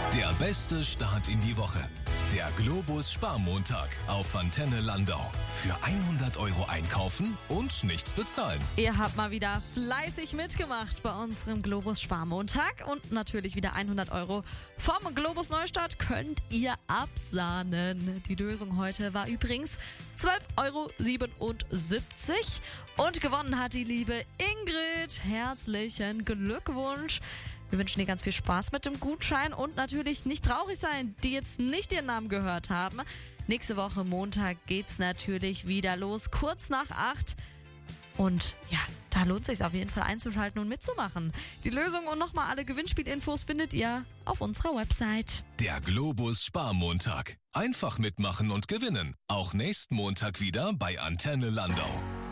Der beste Start in die Woche. Der Globus Sparmontag auf Antenne Landau. Für 100 € einkaufen und nichts bezahlen. Ihr habt mal wieder fleißig mitgemacht bei unserem Globus Sparmontag und natürlich wieder 100 € vom Globus Neustadt könnt ihr absahnen. Die Lösung heute war übrigens 12,77 € und gewonnen hat die liebe Ingrid. Herzlichen Glückwunsch. Wir wünschen dir ganz viel Spaß mit dem Gutschein und natürlich nicht traurig sein, die jetzt nicht ihren Namen gehört haben. Nächste Woche Montag geht's natürlich wieder los, kurz nach 8. Und ja, da lohnt es sich auf jeden Fall einzuschalten und mitzumachen. Die Lösung und nochmal alle Gewinnspielinfos findet ihr auf unserer Website. Der Globus Sparmontag. Einfach mitmachen und gewinnen. Auch nächsten Montag wieder bei Antenne Landau.